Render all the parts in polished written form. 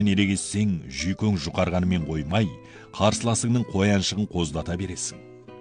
ерегессең, жүйкең жұқарғанымен қоймай, қарсыласыңның қояншығын қоздата бересің.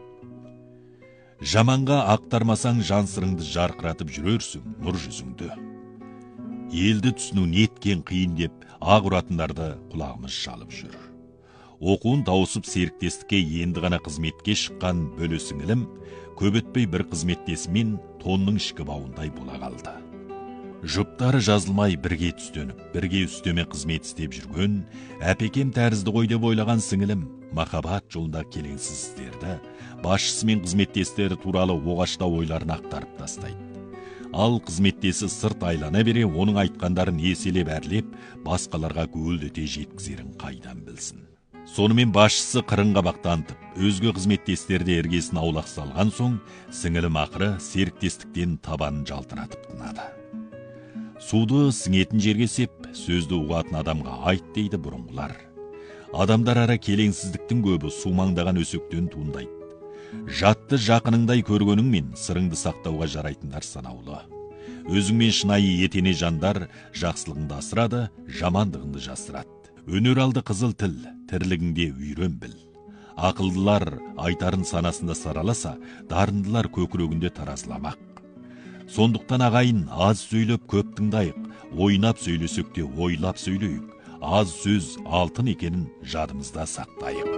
Жаманға ақтармасаң, жан сырыңды жарқыратып жүрерсің нұр жүзіңді. Елді түсіну неткен қиын деп, ақ ұратындарды құлағымыз шалып жүр. Оқуын тауысып серіктестікке енді ғана қызметке шыққан бөлі сіңілім, көп өтпей бір қызметтесімен тонның ішкі бауындай бола қалды. Жұптары жазылмай бірге түстеніп, бірге үстеме қызмет істеп жүрген, әпекем тәрізді ғой деп ойлаған сіңілім, махаббат жолында келеңсіз істерді, басшысы мен қызметтестері туралы оғашта ойларын ақтарып тастайды. Ал қызметтесі сырт айлана бере, оның айтқандарын еселеп әрлеп, басқаларға гүлдете жеткізерін қайдан білсін. Сонымен басшысы қырын қабақ танытып, өзге қызметтестерді ергесін аулақ салған соң, сіңілім ақыры серіктестіктен табанын жалтыратып тынады. Суды сіңетін жерге сеп, сөзді ұғатын адамға айт дейді бұрынғылар. Адамдар ара келеңсіздіктің көбі сумаңдаған өсектен туындайды. Жатты жақыныңдай көргеніңмен сырыңды сақтауға жарайтындар санаулы. Өзіңмен шынайы етене жандар жақсылығыңды асырады, жамандығыңды жасырады. Өнер алды қызыл тіл, тірлігіңде үйрен біл. Ақылдылар айтарын санасында сараласа, дарындылар көкірегінде таразыламақ. Сондықтан ағайын, аз сөйлеп көп тыңдайық, ойнап сөйлесек те ойлап сөйлейік. Аз сөз алтын екенін жадымызда сақтайық.